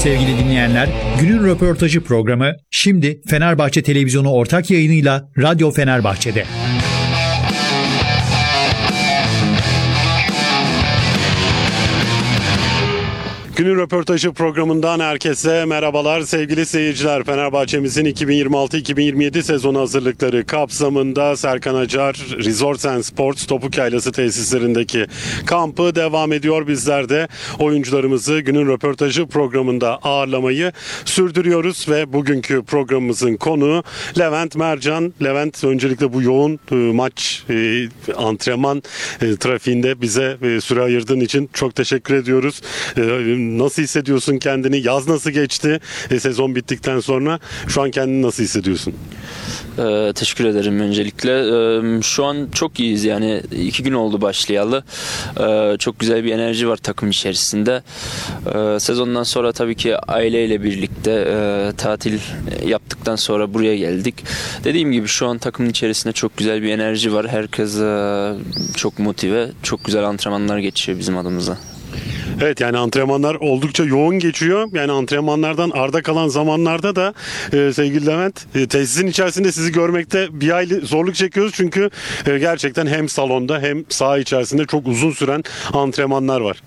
sevgili dinleyenler. Günün röportajı programı şimdi Fenerbahçe Televizyonu ortak yayınıyla Radyo Fenerbahçe'de. Günün röportajı programından herkese merhabalar sevgili seyirciler. Fenerbahçe'mizin 2026-2027 sezonu hazırlıkları kapsamında Serkan Acar Resorts and Sports Topuk Yaylası tesislerindeki kampı devam ediyor. Bizler de oyuncularımızı günün röportajı programında ağırlamayı sürdürüyoruz ve bugünkü programımızın konuğu Levent Mercan. Levent, öncelikle bu yoğun maç antrenman trafiğinde bize süre ayırdığın için çok teşekkür ediyoruz. Nasıl hissediyorsun kendini? Yaz nasıl geçti? Sezon bittikten sonra şu an kendini nasıl hissediyorsun? Teşekkür ederim öncelikle. Şu an çok iyiyiz, yani 2 gün oldu başlayalı. Çok güzel bir enerji var takım içerisinde. Sezondan sonra tabii ki aileyle birlikte tatil yaptıktan sonra buraya geldik. Dediğim gibi şu an takımın içerisinde çok güzel bir enerji var. Herkes çok motive, çok güzel antrenmanlar geçiyor bizim adımıza. Evet, yani antrenmanlar oldukça yoğun geçiyor. Yani antrenmanlardan arda kalan zamanlarda da sevgili Levent, tesisin içerisinde sizi görmekte bir hayli zorluk çekiyoruz. Çünkü gerçekten hem salonda hem saha içerisinde çok uzun süren antrenmanlar var.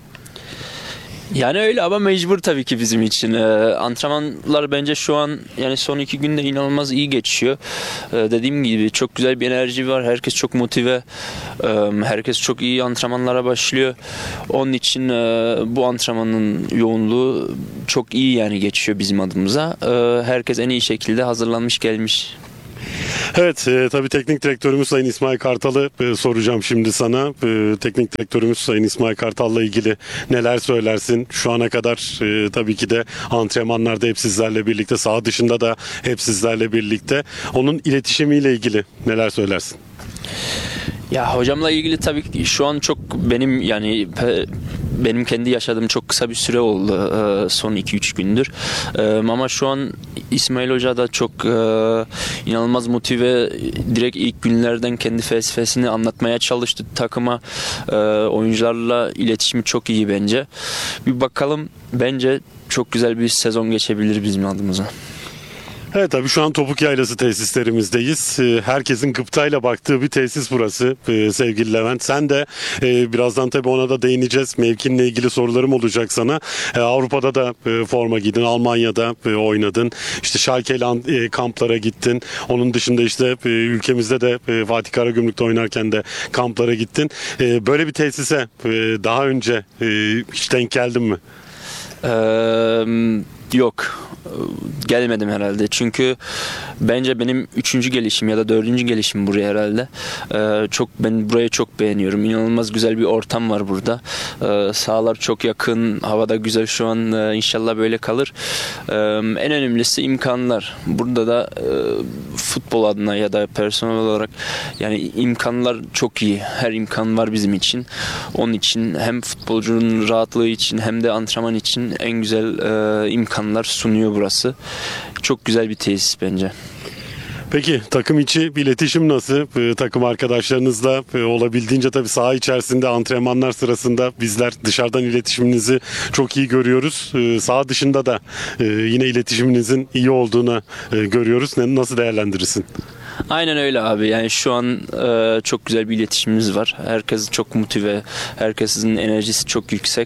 Yani öyle ama mecbur tabii ki bizim için. Antrenmanlar bence şu an, yani son 2 günde inanılmaz iyi geçiyor. Dediğim gibi çok güzel bir enerji var. Herkes çok motive. Herkes çok iyi antrenmanlara başlıyor. Onun için bu antrenmanın yoğunluğu çok iyi yani geçiyor bizim adımıza. Herkes en iyi şekilde hazırlanmış gelmiş. Evet, tabii teknik direktörümüz Sayın İsmail Kartal'ı soracağım şimdi sana. Teknik direktörümüz Sayın İsmail Kartal'la ilgili neler söylersin? Şu ana kadar tabii ki de antrenmanlarda hep sizlerle birlikte, saha dışında da hep sizlerle birlikte. Onun iletişimiyle ilgili neler söylersin? Ya hocamla ilgili tabii ki şu an çok benim kendi yaşadığım çok kısa bir süre oldu son 2-3 gündür. Ama şu an İsmail Hoca da çok inanılmaz motive, direkt ilk günlerden kendi felsefesini anlatmaya çalıştı takıma. Oyuncularla iletişimi çok iyi bence. Bir bakalım, bence çok güzel bir sezon geçebilir bizim adımıza. Evet, tabii şu an Topuk Yaylası tesislerimizdeyiz. Herkesin gıptayla baktığı bir tesis burası sevgili Levent. Sen de birazdan tabii ona da değineceğiz. Mevkinle ilgili sorularım olacak sana. Avrupa'da da forma giydin, Almanya'da oynadın. İşte Schalke kamplara gittin. Onun dışında işte ülkemizde de Fatih Karagümrük'te oynarken de kamplara gittin. Böyle bir tesise daha önce hiç denk geldin mi? Yok. Gelmedim herhalde. Çünkü bence benim 3. gelişim ya da 4. gelişim buraya herhalde. Ben burayı çok beğeniyorum. İnanılmaz güzel bir ortam var burada. Sahalar çok yakın. Havada güzel şu an. İnşallah böyle kalır. En önemlisi imkanlar. Burada da futbol adına ya da personel olarak yani imkanlar çok iyi. Her imkan var bizim için. Onun için hem futbolcunun rahatlığı için hem de antrenman için en güzel imkanlar sunuyor burası. Çok güzel bir tesis bence. Peki takım içi bir iletişim nasıl? Takım arkadaşlarınızla olabildiğince tabii saha içerisinde antrenmanlar sırasında bizler dışarıdan iletişiminizi çok iyi görüyoruz. Saha dışında da yine iletişiminizin iyi olduğunu görüyoruz. Nasıl değerlendirirsin? Aynen öyle abi. Yani şu an çok güzel bir iletişimimiz var. Herkes çok motive. Herkesin enerjisi çok yüksek.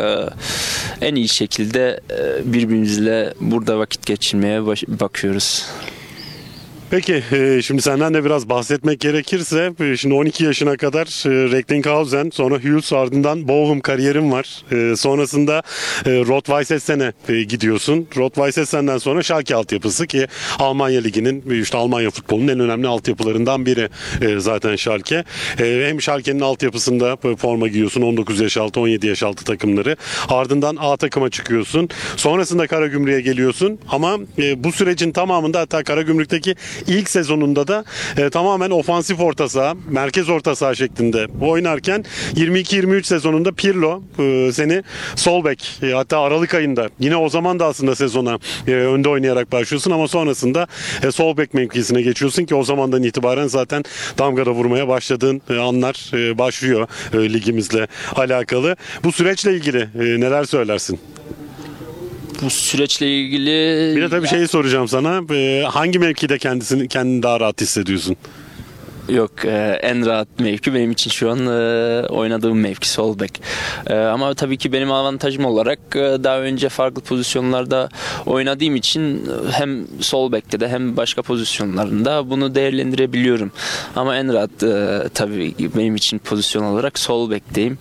En iyi şekilde birbirimizle burada vakit geçirmeye bakıyoruz. Peki şimdi senden de biraz bahsetmek gerekirse şimdi 12 yaşına kadar Recklinghausen, sonra Hüls, ardından Bochum kariyerin var. Sonrasında Rot-Weiss gidiyorsun. Rot-Weiss sonra Schalke altyapısı ki Almanya Ligi'nin, işte Almanya futbolunun en önemli altyapılarından biri zaten Schalke. Hem Schalke'nin altyapısında forma giyiyorsun, 19 yaş altı 17 yaş altı takımları. Ardından A takıma çıkıyorsun. Sonrasında Karagümrük'e geliyorsun ama bu sürecin tamamında, hatta Karagümrük'teki İlk sezonunda da tamamen ofansif orta saha, merkez orta saha şeklinde oynarken 22-23 sezonunda Pirlo seni sol bek, hatta Aralık ayında yine o zaman da aslında sezona önde oynayarak başlıyorsun ama sonrasında sol bek mevkisine geçiyorsun ki o zamandan itibaren zaten damgada vurmaya başladığın anlar başlıyor ligimizle alakalı. Bu süreçle ilgili neler söylersin? bu süreçle ilgili Bir de tabii şeyi soracağım sana. Hangi mevkide kendini daha rahat hissediyorsun? yok, en rahat mevki benim için şu an oynadığım mevki sol bek. Ama tabii ki benim avantajım olarak daha önce farklı pozisyonlarda oynadığım için hem sol bekte de hem başka pozisyonlarında bunu değerlendirebiliyorum. Ama en rahat tabii benim için pozisyon olarak sol bekteyim.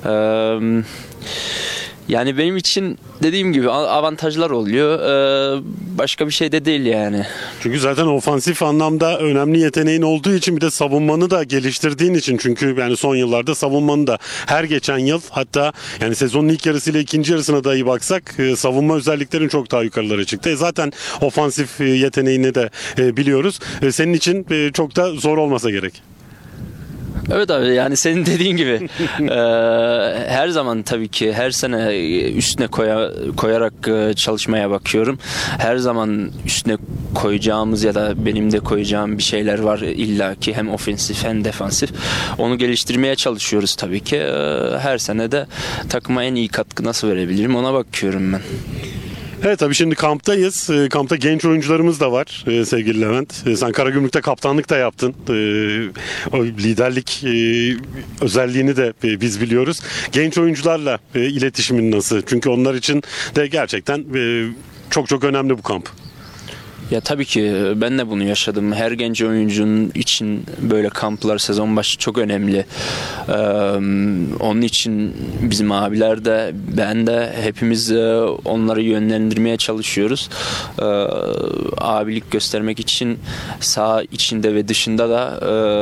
Yani benim için dediğim gibi avantajlar oluyor. Başka bir şey de değil yani. Çünkü zaten ofansif anlamda önemli yeteneğin olduğu için bir de savunmanı da geliştirdiğin için, çünkü yani son yıllarda savunmanı da her geçen yıl, hatta yani sezonun ilk yarısıyla ikinci yarısına dahi baksak savunma özelliklerin çok daha yukarılara çıktı. Zaten ofansif yeteneğini de biliyoruz. Senin için çok da zor olmasa gerek. Evet abi, yani senin dediğin gibi her zaman tabii ki her sene üstüne koyarak çalışmaya bakıyorum. Her zaman üstüne koyacağımız ya da benim de koyacağım bir şeyler var illaki, hem ofensif hem defansif. Onu geliştirmeye çalışıyoruz tabii ki. Her sene de takıma en iyi katkı nasıl verebilirim ona bakıyorum ben. Evet, tabii şimdi kamptayız. Kampta genç oyuncularımız da var sevgili Levent. Sen Karagümrük'te kaptanlık da yaptın. O liderlik özelliğini de biz biliyoruz. Genç oyuncularla iletişimin nasıl? Çünkü onlar için de gerçekten çok çok önemli bu kamp. Ya tabii ki ben de bunu yaşadım. Her genç oyuncunun için böyle kamplar sezon başı çok önemli. Onun için bizim abiler de ben de hepimiz onları yönlendirmeye çalışıyoruz. Abilik göstermek için saha içinde ve dışında da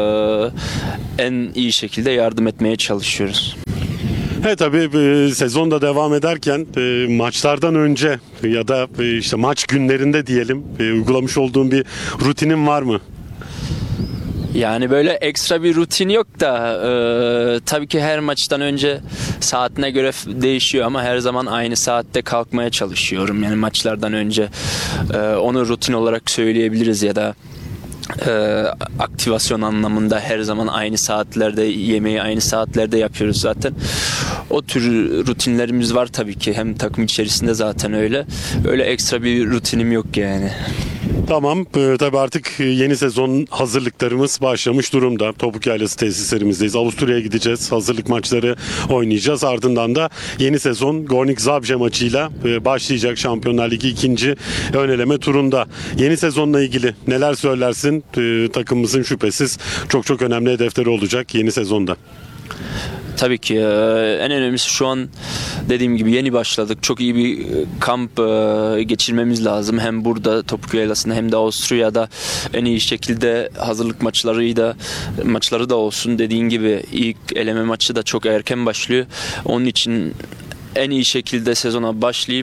en iyi şekilde yardım etmeye çalışıyoruz. Evet, tabii sezonda devam ederken maçlardan önce ya da işte maç günlerinde diyelim uygulamış olduğun bir rutinin var mı? Yani böyle ekstra bir rutin yok da tabii ki her maçtan önce saatine göre değişiyor ama her zaman aynı saatte kalkmaya çalışıyorum. Yani maçlardan önce onu rutin olarak söyleyebiliriz ya da aktivasyon anlamında her zaman aynı saatlerde, yemeği aynı saatlerde yapıyoruz zaten. O tür rutinlerimiz var tabii ki. Hem takım içerisinde zaten öyle. Öyle ekstra bir rutinim yok yani. Tamam, tabii artık yeni sezon hazırlıklarımız başlamış durumda. Topuk Yaylası tesislerimizdeyiz. Avusturya'ya gideceğiz. Hazırlık maçları oynayacağız. Ardından da yeni sezon Gornik Zabrze maçıyla başlayacak, Şampiyonlar Ligi ikinci ön eleme turunda. Yeni sezonla ilgili neler söylersin? Takımımızın şüphesiz çok çok önemli hedefleri olacak yeni sezonda. Tabii ki en önemlisi şu an dediğim gibi yeni başladık. Çok iyi bir kamp geçirmemiz lazım. Hem burada Topuk Yaylası'nda hem de Avusturya'da en iyi şekilde hazırlık maçları da olsun. Dediğin gibi ilk eleme maçı da çok erken başlıyor. Onun için en iyi şekilde sezona başlayıp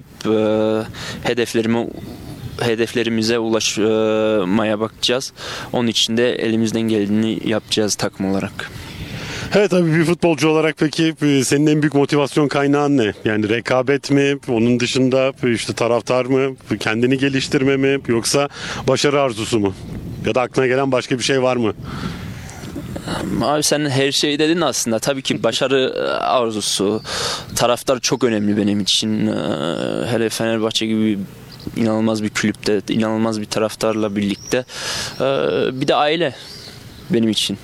hedeflerimize ulaşmaya bakacağız. Onun için de elimizden geldiğini yapacağız takım olarak. Evet, tabii bir futbolcu olarak peki senin en büyük motivasyon kaynağın ne? Yani rekabet mi? Onun dışında işte taraftar mı? Kendini geliştirme mi? Yoksa başarı arzusu mu? Ya da aklına gelen başka bir şey var mı? Abi sen her şeyi dedin aslında. Tabii ki başarı arzusu, taraftar çok önemli benim için. Hele Fenerbahçe gibi inanılmaz bir kulüpte, inanılmaz bir taraftarla birlikte. Bir de aile benim için.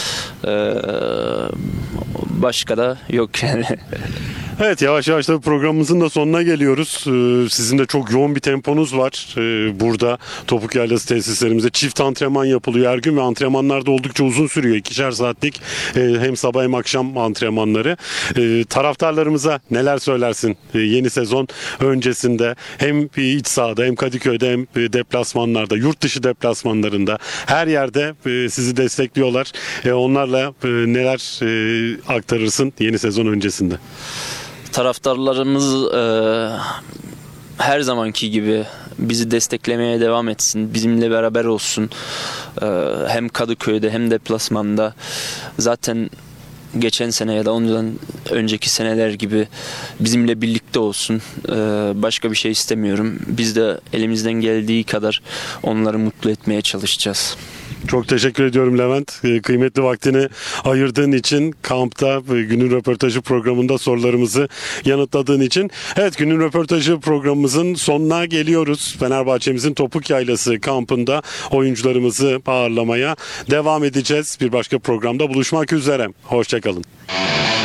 Başka da yok yani. Evet, yavaş yavaş da programımızın da sonuna geliyoruz. Sizin de çok yoğun bir temponuz var. Burada Topuk Yaylası tesislerimizde çift antrenman yapılıyor her gün ve antrenmanlar da oldukça uzun sürüyor. 2'şer saatlik hem sabah hem akşam antrenmanları. Taraftarlarımıza neler söylersin yeni sezon öncesinde? Hem iç sahada hem Kadıköy'de hem deplasmanlarda, yurt dışı deplasmanlarında her yerde sizi destekliyorlar. Onlarla neler aktarırsın yeni sezon öncesinde? Taraftarlarımız her zamanki gibi bizi desteklemeye devam etsin. Bizimle beraber olsun. Hem Kadıköy'de hem deplasmanda. Zaten geçen sene ya da ondan önceki seneler gibi bizimle birlikte olsun. Başka bir şey istemiyorum. Biz de elimizden geldiği kadar onları mutlu etmeye çalışacağız. Çok teşekkür ediyorum Levent. Kıymetli vaktini ayırdığın için, kampta günün röportajı programında sorularımızı yanıtladığın için. Evet, günün röportajı programımızın sonuna geliyoruz. Fenerbahçe'mizin Topuk Yaylası kampında oyuncularımızı ağırlamaya devam edeceğiz. Bir başka programda buluşmak üzere. Hoşçakalın.